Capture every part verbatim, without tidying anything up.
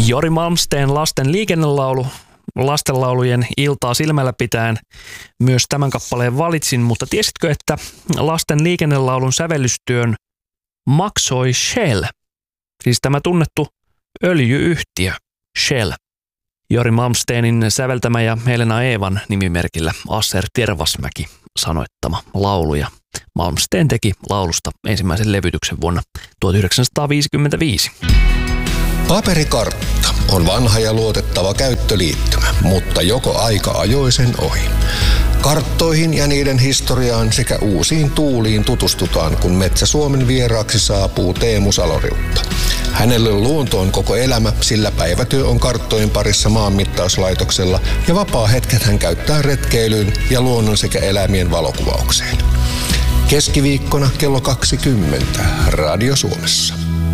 Jori Malmsteen lasten liikennelaulu, lastenlaulujen iltaa silmällä pitäen myös tämän kappaleen valitsin, mutta tiesitkö, että lasten liikennelaulun sävellystyön maksoi Shell, siis tämä tunnettu öljy-yhtiö Shell. Jori Malmsteenin säveltämä ja Helena Eevan nimimerkillä Asser Tervasmäki sanoittama laulu, ja Malmsteen teki laulusta ensimmäisen levytyksen vuonna tuhatyhdeksänsataaviisikymmentäviisi. Paperikartta on vanha ja luotettava käyttöliittymä, mutta joko aika ajoi sen ohi. Karttoihin ja niiden historiaan sekä uusiin tuuliin tutustutaan, kun Metsä Suomen vieraaksi saapuu Teemu Saloriutta. Hänelle luonto on koko elämä, sillä päivätyö on karttojen parissa maanmittauslaitoksella ja vapaa-hetket hän käyttää retkeilyyn ja luonnon sekä eläimien valokuvaukseen. Keskiviikkona kello kaksikymmentä Radio Suomessa.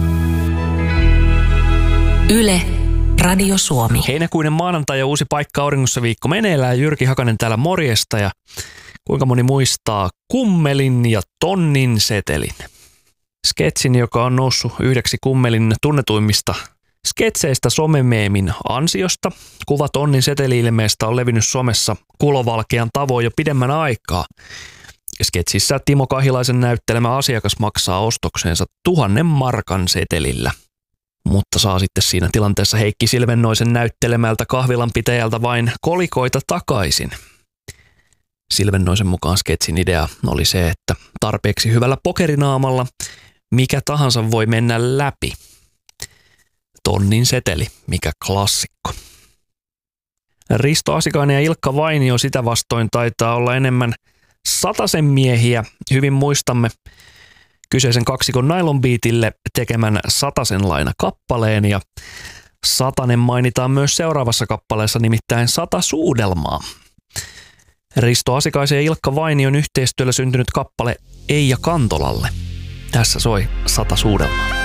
Yle, Radio Suomi. Heinäkuinen maanantai ja uusi paikka auringossa viikko meneillään. Jyrki Hakanen täällä morjesta, ja kuinka moni muistaa kummelin ja tonnin setelin. Sketsin, joka on noussut yhdeksi kummelin tunnetuimmista sketseistä somemeemin ansiosta. Kuva tonnin seteli-ilmeestä on levinnyt somessa kulovalkean tavoin jo pidemmän aikaa. Sketsissä Timo Kahilaisen näyttelemä asiakas maksaa ostokseensa tuhannen markan setelillä, mutta saa sitten siinä tilanteessa Heikki Silvennoisen näyttelemältä kahvilanpitäjältä vain kolikoita takaisin. Silvennoisen mukaan sketsin idea oli se, että tarpeeksi hyvällä pokerinaamalla mikä tahansa voi mennä läpi. Tonnin seteli, mikä klassikko. Risto Asikainen ja Ilkka Vainio sitä vastoin taitaa olla enemmän satasen miehiä. Hyvin muistamme kyseisen kaksikon Nylon Beatille tekemän Satasen laina kappaleen, ja satanen mainitaan myös seuraavassa kappaleessa, nimittäin Sata suudelmaa. Risto Asikaisen ja Ilkka Vainion yhteistyöllä syntynyt kappale Eija Kantolalle. Tässä soi Sata suudelmaa.